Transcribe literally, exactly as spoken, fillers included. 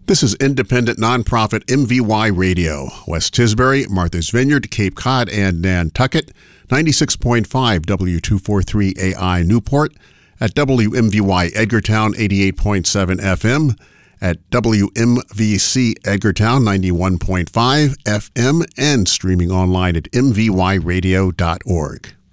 This is independent nonprofit M V Y Radio, West Tisbury, Martha's Vineyard, Cape Cod, and Nantucket, ninety-six point five W two forty-three A I Newport, at W M V Y Edgartown, eighty-eight point seven F M, at W M V C Edgartown, ninety-one point five F M, and streaming online at m v y radio dot org.